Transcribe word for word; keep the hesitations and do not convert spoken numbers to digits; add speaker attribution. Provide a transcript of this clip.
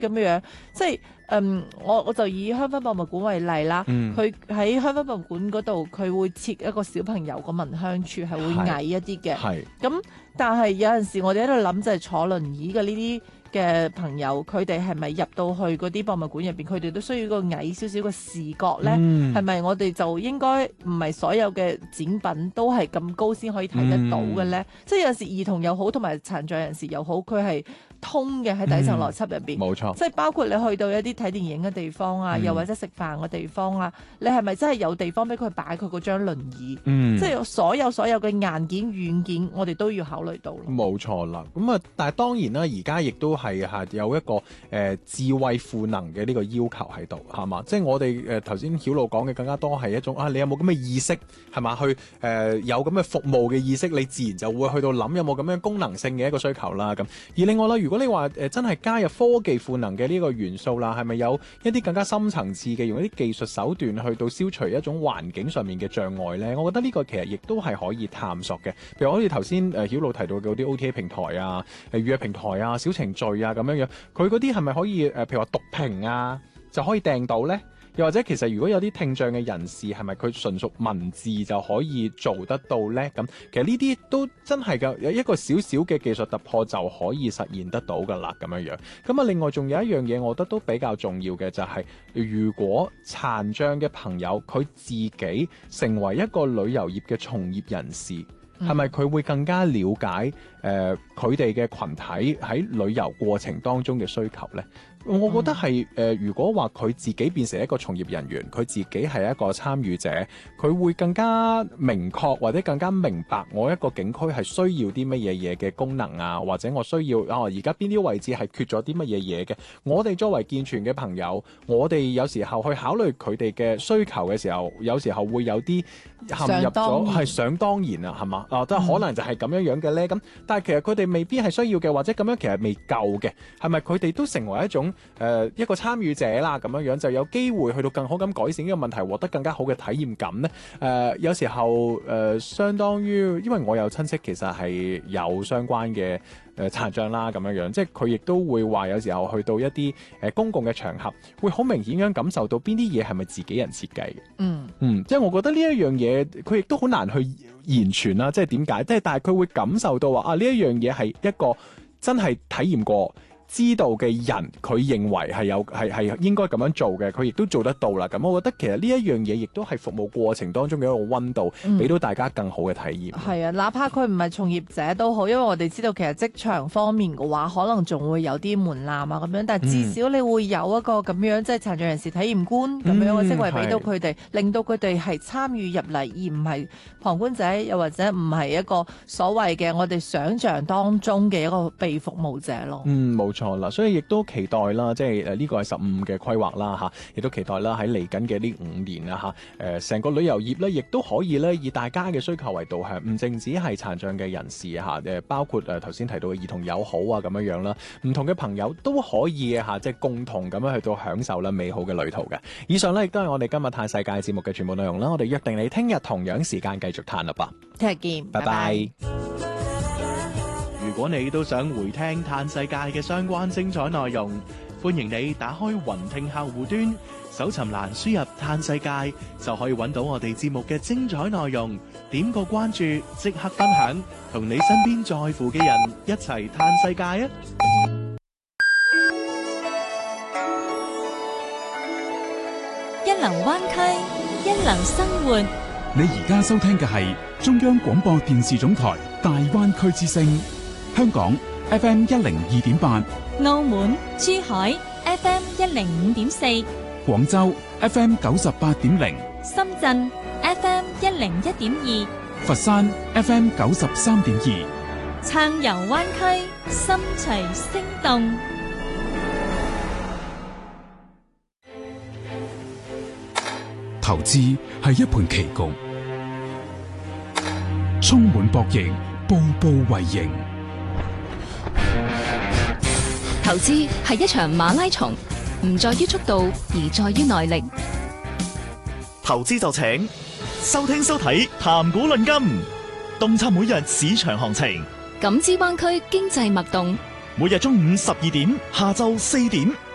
Speaker 1: 咁樣，即係嗯，我我就以香薰博物館為例啦。佢喺、嗯、香薰博物館嗰度，佢會設一個小朋友個聞香處係會矮一啲嘅。係咁，但係有陣時我哋喺度諗就係坐輪椅嘅呢啲嘅朋友，佢哋係咪入到去嗰啲博物館入邊，佢哋都需要個矮少少嘅視覺咧？係咪、嗯、我哋就應該唔係所有嘅展品都係咁高先可以睇得到嘅咧？嗯、即係有時兒童又好，同埋殘障人士又好，佢係通嘅喺底層邏輯入邊。冇錯、嗯，即係包括你去到一啲睇電影嘅地方啊，嗯、又或者食飯嘅地方啊，你係咪真係有地方俾佢擺佢嗰張輪椅？嗯、即係所有所有嘅硬件軟件，我哋都要考慮到咯。冇錯啦，咁啊，但係當然啦，而家亦都係嚇有一個誒、呃、智慧賦能嘅呢個要求喺度，係嘛？即係我哋誒頭先曉露講嘅更加多係一種啊，你有冇咁嘅意識係嘛？去誒、呃、有咁嘅服務嘅意識，你自然就會去到諗有冇咁樣功能性嘅一個需求啦。咁而另外啦，如果你話誒、呃、真係加入科技賦能嘅呢個元素啦，係咪有一啲更加深層次嘅用一啲技術手段去到消除一種環境上面嘅障礙咧？我覺得呢個其實亦都係可以探索嘅。譬如好似頭先誒曉露提到嘅嗰啲 O T A 平台啊、誒預約平台啊、小程序啊咁樣樣，佢嗰啲係咪可以誒、呃、譬如話讀屏啊就可以訂到咧？又或者其實如果有啲聽障嘅人士係咪佢純屬文字就可以做得到咧？咁其實呢啲都真係嘅，有一個小小嘅技術突破就可以實現得到㗎啦，咁樣樣。咁啊，另外仲有一樣嘢，我覺得都比較重要嘅就係、是，如果殘障嘅朋友佢自己成為一個旅遊業嘅從業人士，係咪佢會更加了解誒佢哋嘅群體喺旅遊過程當中嘅需求咧？我覺得係誒、呃，如果話佢自己變成一個從業人員，佢自己係一個參與者，佢會更加明確或者更加明白我一個景區係需要啲乜嘢嘢嘅功能啊，或者我需要啊而家邊啲位置係缺咗啲乜嘢嘢嘅。我哋作為健全嘅朋友，我哋有時候去考慮佢哋嘅需求嘅時候，有時候會有啲陷入咗係想當然啊，係嘛啊，都可能就係咁樣樣嘅咧。咁、嗯、但係其實佢哋未必係需要嘅，或者咁樣其實未夠嘅，係咪佢哋都成為一種誒、呃、一個參與者啦，咁樣樣就有機會去到更好咁改善呢個問題，獲得更加好嘅體驗感咧。誒、呃、有時候誒、呃、相當於，因為我有親戚其實係有相關嘅誒殘障啦，咁樣樣，即係佢亦都會話有時候去到一啲誒、呃、公共嘅場合，會好明顯咁感受到邊啲嘢係咪自己人設計嘅。嗯嗯，即係我覺得呢一樣嘢，佢亦都好難去言傳啦。即係點解？即係但係佢會感受到話啊，呢一樣嘢係一個真係體驗過。知道嘅人，佢認為係有係係應該咁樣做嘅，佢亦都做得到啦。咁我覺得其實呢一樣嘢亦都係服務過程當中嘅一個溫度，俾、嗯、到大家更好嘅體驗。係啊，哪怕佢唔係從業者都好，因為我哋知道其實職場方面嘅話，可能仲會有啲門檻啊咁樣，但係至少你會有一個咁樣即係殘障人士體驗官咁樣嘅職位俾到佢哋，令到佢哋係參與入嚟，而唔係旁觀者，又或者唔係一個所謂嘅我哋想像當中嘅一個被服務者咯。嗯，冇錯。錯啦，所以亦都期待啦，即係誒呢個係十五嘅規劃啦嚇，亦都期待啦喺嚟緊嘅呢五年啊嚇，誒成個旅遊業咧，亦都可以咧以大家嘅需求為導向，唔淨止係殘障嘅人士嚇，誒包括誒頭先提到嘅兒童友好啊咁樣樣啦，唔同嘅朋友都可以嘅嚇，即係共同咁樣去到享受啦美好嘅旅途嘅。以上咧亦都係我哋今日嘆世界節目嘅全部內容啦，我哋約定你聽日同樣時間繼續嘆啦噃，聽日見，拜拜。
Speaker 2: 如果你都想回聽嘆世界嘅相關精彩內容，歡迎你打開雲聽客戶端，搜尋欄輸入嘆世界，就可以揾到我哋節目嘅精彩內容。點個關注，即刻分享，同你身邊在乎嘅人一齊嘆世界啊！
Speaker 3: 一能灣區，一能生活。
Speaker 4: 你而家收聽嘅係中央廣播電視總台大灣區之聲。香港 F M 一零二點八，
Speaker 3: 澳門、珠海 F M 一零五點四，
Speaker 4: 廣州 F M 九十八點零，
Speaker 3: 深圳 F M 一零一點二，
Speaker 4: 佛山 F M 九十三點二，
Speaker 3: 暢遊灣區，心隨聲動。
Speaker 4: 投資係一盤棋局，充滿博弈，步步為營。
Speaker 5: 投資係一場馬拉松，唔在於速度，而在於耐力。
Speaker 2: 投資就請收聽收睇談股論金，洞察每日市場行情，
Speaker 5: 感知灣區經濟脈動。
Speaker 2: 每日中午十二點，下晝四點，